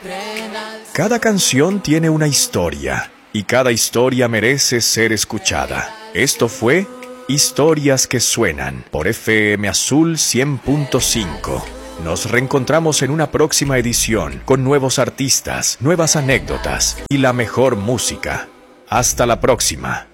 Cada canción tiene una historia y cada historia merece ser escuchada. Esto fue Historias que Suenan por FM Azul 100.5. Nos reencontramos en una próxima edición con nuevos artistas, nuevas anécdotas y la mejor música. Hasta la próxima.